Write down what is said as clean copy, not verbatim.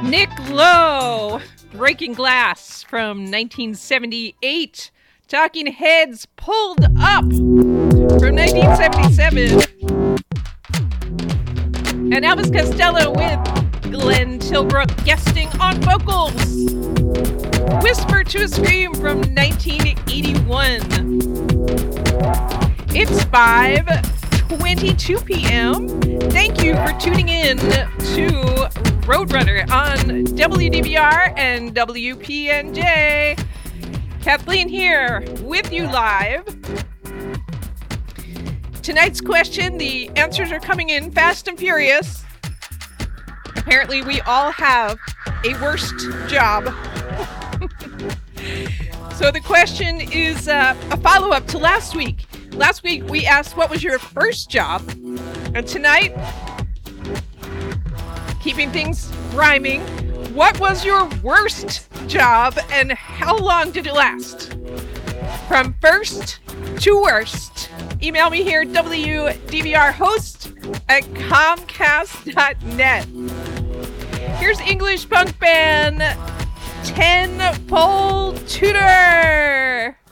Nick Lowe, Breaking Glass from 1978. Talking Heads, Pulled Up from 1977. And Elvis Costello with Glenn Tilbrook guesting on vocals. Whisper to a Scream from 1981. It's 5:22 p.m. Thank you for tuning in to Roadrunner on WDBR and WPNJ. Kathleen here with you live. Tonight's question, the answers are coming in fast and furious. Apparently we all have a worst job. So the question is a follow-up to last week. Last week we asked what was your first job, and tonight, keeping things rhyming, what was your worst job and how long did it last? From first to worst. Email me here, wdbrhost@comcast.net. Here's English punk band 10-Pole Tutor.